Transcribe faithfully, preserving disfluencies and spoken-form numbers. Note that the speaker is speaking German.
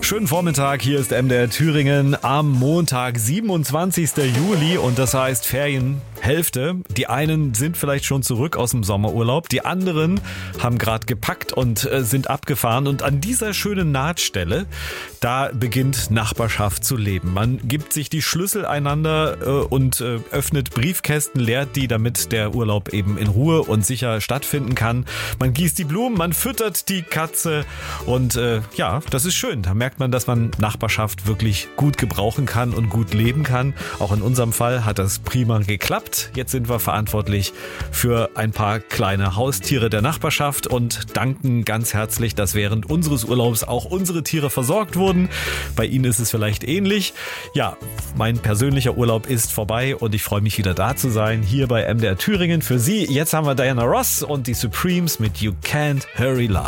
Schönen Vormittag, hier ist M D R Thüringen am Montag, siebenundzwanzigsten Juli und das heißt Ferienhälfte. Die einen sind vielleicht schon zurück aus dem Sommerurlaub, die anderen haben gerade gepackt und äh, sind abgefahren und an dieser schönen Nahtstelle, da beginnt Nachbarschaft zu leben. Man gibt sich die Schlüssel einander äh, und äh, öffnet Briefkästen, leert die, damit der Urlaub eben in Ruhe und sicher stattfinden kann. Man gießt die Blumen, man füttert die Katze und äh, ja, das ist schön. Da merkt man, dass man Nachbarschaft wirklich gut gebrauchen kann und gut leben kann. Auch in unserem Fall hat das prima geklappt. Jetzt sind wir verantwortlich für ein paar kleine Haustiere der Nachbarschaft und danken ganz herzlich, dass während unseres Urlaubs auch unsere Tiere versorgt wurden. Bei Ihnen ist es vielleicht ähnlich. Ja, mein persönlicher Urlaub ist vorbei und ich freue mich wieder da zu sein, hier bei M D R Thüringen für Sie. Jetzt haben wir Diana Ross und die Supremes mit You Can't Hurry Love.